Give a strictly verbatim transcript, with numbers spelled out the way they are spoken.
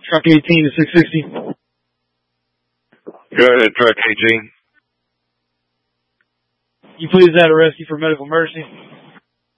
Truck eighteen to six sixty. Go ahead, Truck eighteen. You please add a rescue for medical emergency.